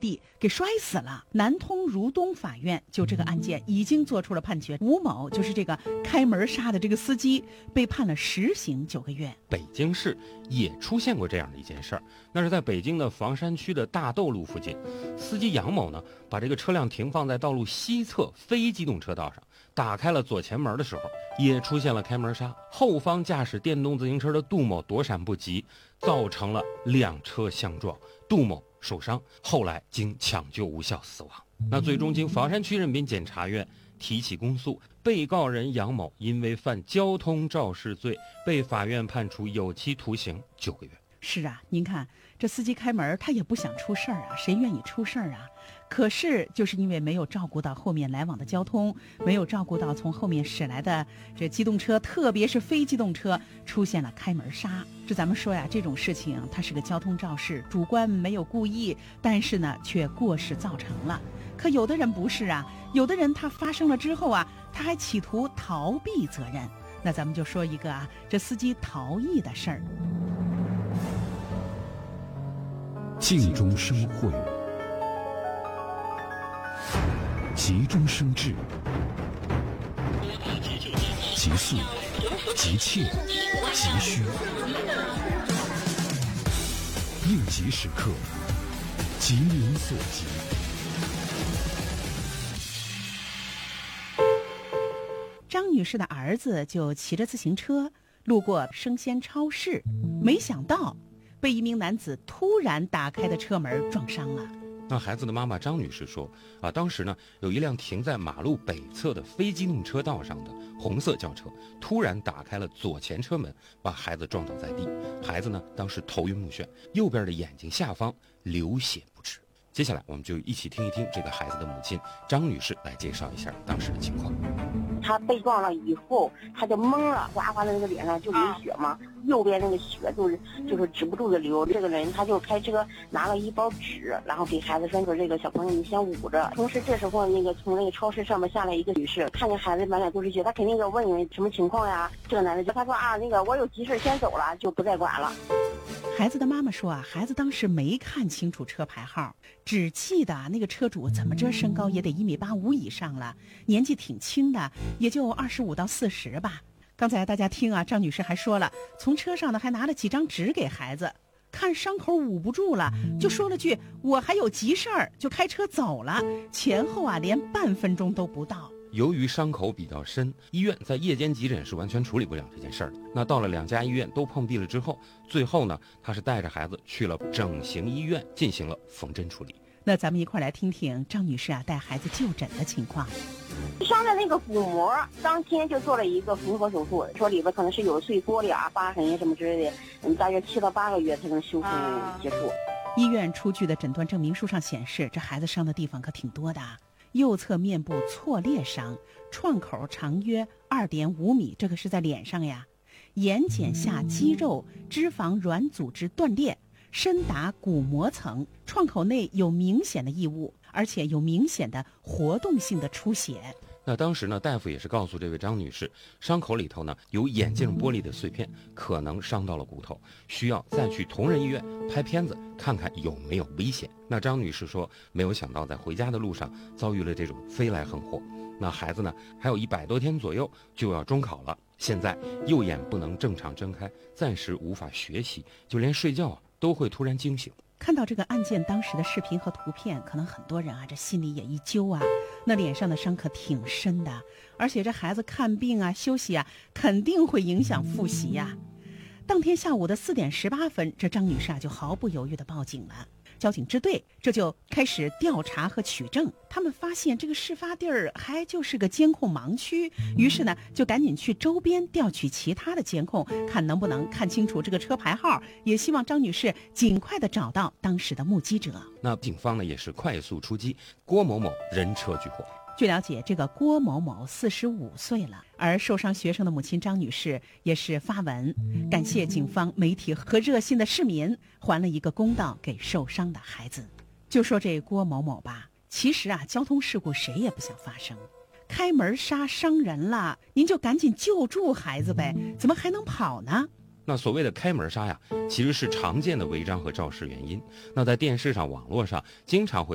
地给摔死了。南通如东法院就这个案件已经做出了判决，吴某就是这个开门杀的这个司机，被判了实刑9个月。 北京市也出现过这样的一件事儿，那是在北京的房山区的大窦路附近，司机杨某呢把这个车辆停放在道路西侧非机动车道上，打开了左前门的时候，也出现了开门杀，后方驾驶电动自行车的杜某躲闪不及，造成了2车相撞，杜某受伤，后来经抢救无效死亡。那最终经房山区人民检察院提起公诉，被告人杨某因为犯交通肇事罪，被法院判处有期徒刑9个月。 是啊，您看这司机开门他也不想出事儿啊，谁愿意出事儿啊？可是就是因为没有照顾到后面来往的交通，没有照顾到从后面驶来的这机动车，特别是非机动车，出现了开门杀。这咱们说呀，这种事情它是个交通肇事，主观没有故意，但是呢却过失造成了。可有的人不是啊，有的人他发生了之后啊，他还企图逃避责任。那咱们就说一个啊，这司机逃逸的事儿。 静中生慧，急中生智，急速、急切、急需，应急时刻，急民所急。 张女士的儿子就骑着自行车路过生鲜超市，没想到被一名男子突然打开的车门撞伤了。 那孩子的妈妈张女士说当时呢有一辆停在马路北侧的非机动车道上的红色轿车突然打开了左前车门，把孩子撞倒在地，孩子呢当时头晕目眩，右边的眼睛下方流血不止。接下来我们就一起听一听这个孩子的母亲张女士来介绍一下当时的情况。 他被撞了以后他就懵了，哗哗的那个脸上就流血嘛，右边那个血就是止不住的流。这个人他就开车拿了一包纸，然后给孩子说这个小朋友你先捂着。同时这时候从那个超市上面下来一个女士，看见孩子满脸都是血，他肯定要问什么情况呀。这个男的他说我有急事先走了，就不再管了。 孩子的妈妈说孩子当时没看清楚车牌号，只记得那个车主怎么着身高也得1.85米以上了，年纪挺轻的，也就25到40吧。刚才大家听张女士还说了，从车上呢还拿了几张纸给孩子，看伤口捂不住了，就说了句我还有急事儿，就开车走了，前后连半分钟都不到。 由于伤口比较深，医院在夜间急诊是完全处理不了这件事儿的。那到了2家医院都碰壁了之后，最后呢，他是带着孩子去了整形医院进行了缝针处理。 那咱们一块来听听张女士带孩子就诊的情况。 伤的那个腹膜当天就做了一个缝合手术，说里边可能是有碎玻璃疤痕什么之类的，大约7到8个月才能修复结束。 医院出具的诊断证明书上显示，这孩子伤的地方可挺多的。右侧面部挫裂伤，创口长约2.5米，这个是在脸上呀。眼睑下肌肉、脂肪软组织断裂，深达骨膜层，创口内有明显的异物，而且有明显的活动性的出血。 那当时呢，大夫也是告诉这位张女士，伤口里头呢有眼镜玻璃的碎片，可能伤到了骨头，需要再去同仁医院拍片子看看有没有危险。那张女士说，没有想到在回家的路上遭遇了这种飞来横祸。那孩子呢还有100多天左右就要中考了，现在右眼不能正常睁开，暂时无法学习，就连睡觉都会突然惊醒。 看到这个案件当时的视频和图片，可能很多人这心里也一揪那脸上的伤可挺深的，而且这孩子看病休息肯定会影响复习当天下午的4点18分，这张女士就毫不犹豫地报警了。交警支队这就开始调查和取证，他们发现这个事发地儿还就是个监控盲区，于是呢就赶紧去周边调取其他的监控，看能不能看清楚这个车牌号，也希望张女士尽快的找到当时的目击者。 那警方呢也是快速出击，郭某某人车俱获。 据了解，这个郭某某45岁了，而受伤学生的母亲张女士也是发文感谢警方、媒体和热心的市民，还了一个公道给受伤的孩子。就说这郭某某吧，其实交通事故谁也不想发生，开门杀伤人了，您就赶紧救助孩子呗，怎么还能跑呢？ 那所谓的开门杀其实是常见的违章和肇事原因。那在电视上、网络上经常会